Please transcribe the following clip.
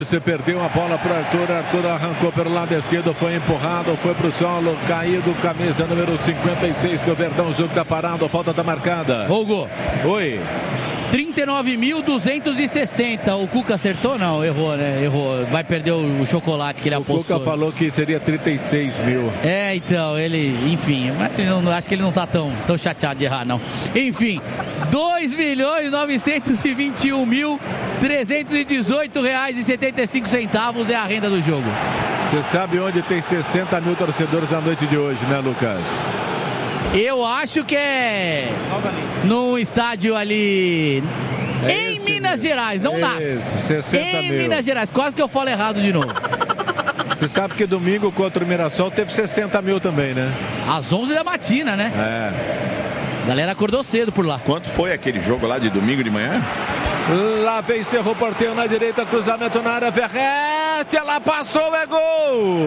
Você perdeu a bola para Arthur. Arthur arrancou pelo lado esquerdo, foi empurrado, foi para o solo, caído, camisa número 56 do Verdão. O jogo está parado, a falta está marcada. Hugo. Oi. 39.260. O Cuca acertou? Não, errou, né? Errou. Vai perder o chocolate que ele apostou. O Cuca falou que seria 36 mil. É, então, ele, enfim, mas acho que ele não tá tão chateado de errar, não. Enfim, 2.921.318 reais e 75 centavos é a renda do jogo. Você sabe onde tem 60 mil torcedores na noite de hoje, né, Lucas? Eu acho que é num estádio ali em Minas Gerais, não nasce. 60 mil. Em Minas Gerais, quase que eu falo errado de novo. Você sabe que domingo contra o Mirassol teve 60 mil também, né? Às 11 da matina, né? É. A galera acordou cedo por lá. Quanto foi aquele jogo lá de domingo de manhã? Lá vem Cerro Porteiro na direita, cruzamento na área, Verrete, ela passou, é gol!